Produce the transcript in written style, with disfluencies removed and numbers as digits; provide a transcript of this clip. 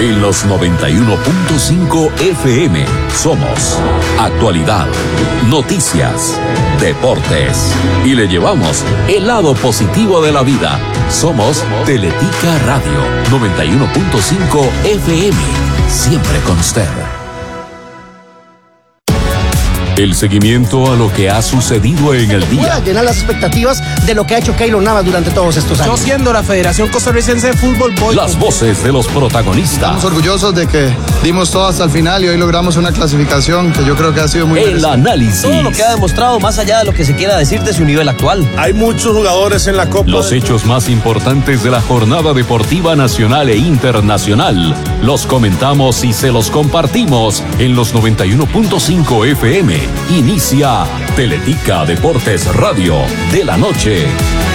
En los 91.5 FM somos actualidad, noticias, deportes y le llevamos el lado positivo de la vida. Somos Teletica Radio 91.5 FM, siempre con usted. El seguimiento a lo que ha sucedido en el día. Llenar las expectativas de lo que ha hecho Keylor Navas durante todos estos años. Yo siendo la Federación Costarricense de Fútbol voy. Las voces de los protagonistas. Estamos orgullosos de que dimos todo hasta el final y hoy logramos una clasificación que yo creo que ha sido muy El análisis. Todo lo que ha demostrado más allá de lo que se quiera decir de su nivel actual. Hay muchos jugadores en la Copa. Los hechos más importantes de la jornada deportiva nacional e internacional. Los comentamos y se los compartimos en los 91.5 FM. Inicia Teletica Deportes Radio de la noche.